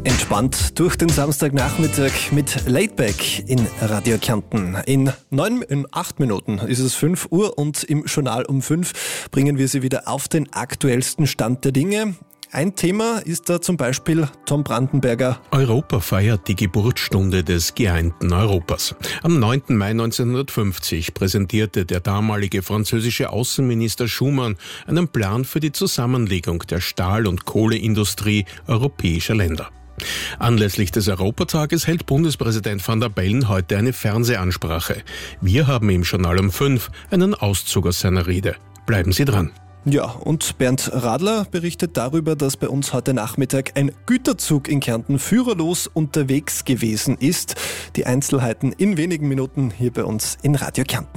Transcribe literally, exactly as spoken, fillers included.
Entspannt durch den Samstagnachmittag mit Laidback in Radio Kärnten. In neun, in acht Minuten ist es fünf Uhr und im Journal um fünf bringen wir Sie wieder auf den aktuellsten Stand der Dinge. Ein Thema ist da zum Beispiel Tom Brandenberger. Europa feiert die Geburtsstunde des geeinten Europas. Am neunten Mai neunzehnhundertfünfzig präsentierte der damalige französische Außenminister Schuman einen Plan für die Zusammenlegung der Stahl- und Kohleindustrie europäischer Länder. Anlässlich des Europatages hält Bundespräsident Van der Bellen heute eine Fernsehansprache. Wir haben im Journal um fünf einen Auszug aus seiner Rede. Bleiben Sie dran. Ja, und Bernd Radler berichtet darüber, dass bei uns heute Nachmittag ein Güterzug in Kärnten führerlos unterwegs gewesen ist. Die Einzelheiten in wenigen Minuten hier bei uns in Radio Kärnten.